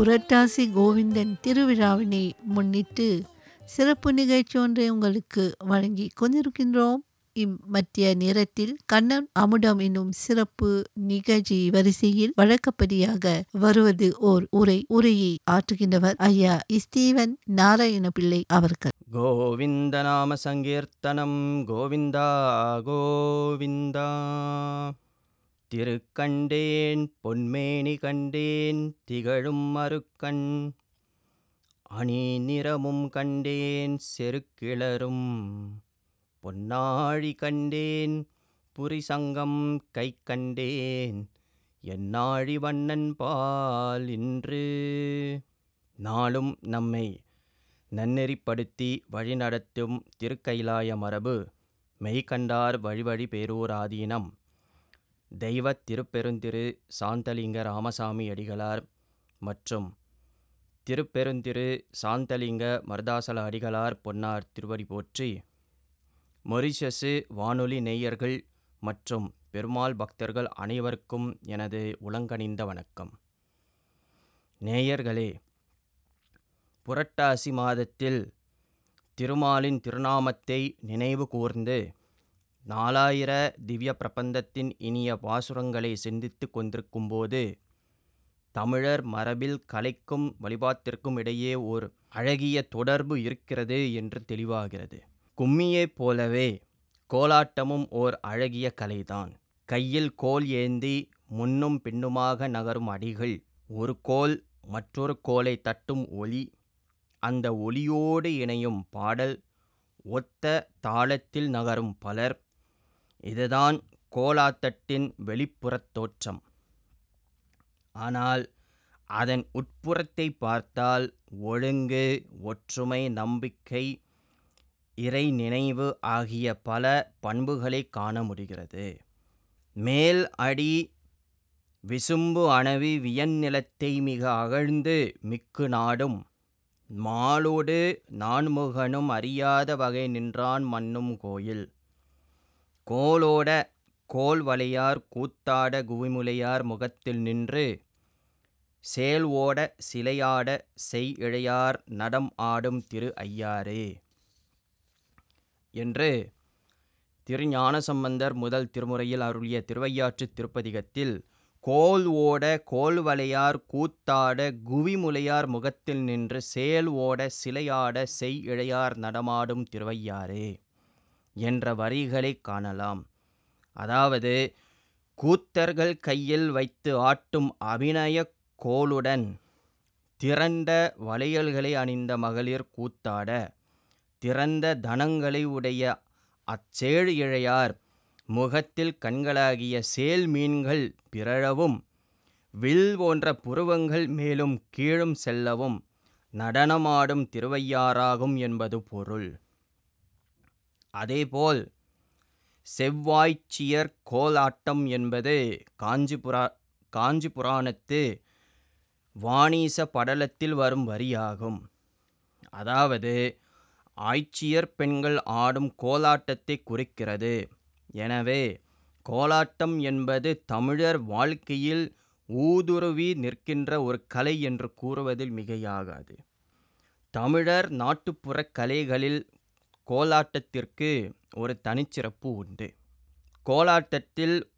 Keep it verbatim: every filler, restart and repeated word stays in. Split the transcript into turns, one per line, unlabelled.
புரட்டாசி கோவிந்தன் திருவிழாவினை முன்னிட்டு சிறப்பு நிகழ்ச்சி ஒன்றை உங்களுக்கு வழங்கி கொண்டிருக்கின்றோம். இம்மத்திய நேரத்தில் கண்ணன் அமுதம் என்னும் சிறப்பு நிகழ்ச்சி வரிசையில் வழக்கப்படியாக வருவது ஓர் உரை. உரையை ஆற்றுகின்றவர் ஐயா ஸ்டீவன் நாராயண பிள்ளை அவர்கள்.
கோவிந்த நாம சங்கீர்த்தனம் கோவிந்தா கோவிந்தா. திருக்கண்டேன் பொன்மேனி கண்டேன் திகழும் மறுக்கண், அணி நிறமும் கண்டேன் செருக்கிளரும், பொன்னாழி கண்டேன் புரிசங்கம் கை கண்டேன், என்னாழி வண்ணன் பால் இன்று. நாளும் நம்மை நன்னெறிப்படுத்தி வழிநடத்தும் திருக்கைலாய மரபு மெய்கண்டார் வழிவழி பேரூர் ஆதீனம் தெய்வத் திருப்பெருந்திரு சாந்தலிங்க ராமசாமி அடிகளார் மற்றும் திருப்பெருந்திரு சாந்தலிங்க மருதாசல அடிகளார் பொன்னார் திருவடி போற்றி. மொரிஷசு வானொலி நேயர்கள் மற்றும் பெருமாள் பக்தர்கள் அனைவருக்கும் எனது உளங்கனிந்த வணக்கம். நேயர்களே, புரட்டாசி மாதத்தில் திருமாலின் திருநாமத்தை நினைவு கூர்ந்து நாலாயிர திவ்ய பிரபந்தத்தின் இனிய பாசுரங்களை சிந்தித்து கொண்டிருக்கும் போது தமிழர் மரபில் கலைக்கும் வழிபாட்டிற்கும் இடையே ஓர் அழகிய தொடர்பு இருக்கிறது என்று தெளிவாகிறது. கும்மியைப் போலவே கோலாட்டமும் ஓர் அழகிய கலைதான். கையில் கோல் ஏந்தி முன்னும் பின்னுமாக நகரும் அடிகள், ஒரு கோல் மற்றொரு கோலை தட்டும் ஒலி, அந்த ஒலியோடு இணையும் பாடல், ஒத்த தாளத்தில் நகரும் பலர், இதுதான் கோலாட்டத்தின் வெளிப்புறத் தோற்றம். ஆனால் அதன் உட்புறத்தை பார்த்தால் ஒழுங்கு, ஒற்றுமை, நம்பிக்கை, இறை நினைவு ஆகிய பல பண்புகளை காண முடிகிறது. மேல் அடி விசும்பு அணவி வியன் நிலத்தை மிக அகழ்ந்து மிக்கு நாடும், மாலோடு நான்முகனும் அறியாத வகை நின்றான் மன்னும் கோயில், கோலோட கோல் வளையார் கூத்தாட குவிமுலையார் முகத்தில் நின்று, சேல் ஓட சிலையாட செய் இழையார் நடம் ஆடும் திரு ஐயாரே என்று திருஞானசம்பந்தர் முதல் திருமுறையில் அருளிய திருவையாற்று திருப்பதிகத்தில் கோல் ஓட கோல் வளையார் கூத்தாட குவிமுலையார் முகத்தில் நின்று, சேல் ஓட சிலையாட செய் இழையார் நடமாடும் திருவையாரே என்ற வரிகளை காணலாம். அதாவது, கூத்தர்கள் கையில் வைத்து ஆட்டும் அபிநய கோலுடன் திரண்ட வளையல்களை அணிந்த மகளிர் கூத்தாட, திறந்த தனங்களை உடைய அச்சேழு இழையார் முகத்தில் கண்களாகிய சேல் மீன்கள் பிறழவும், வில் போன்ற புருவங்கள் மேலும் கீழும் செல்லவும் நடனமாடும் திருவையாறாகும் என்பது பொருள். அதேபோல் செவ்வாய்ச்சியர் கோலாட்டம் என்பது காஞ்சிபுரா காஞ்சி புராணத்து வாணீச படலத்தில் வரும் வரியாகும். அதாவது, ஆய்ச்சியர் பெண்கள் ஆடும் கோலாட்டத்தை குறிக்கிறது. எனவே கோலாட்டம் என்பது தமிழர் வாழ்க்கையில் ஊடுருவி நிற்கின்ற ஒரு கலை என்று கூறுவதில் மிகையாகாது. தமிழர் நாட்டுப்புற கலைகளில் கோலாட்டத்திற்கு ஒரு தனிச்சிறப்பு உண்டு. கோலாட்டத்தில்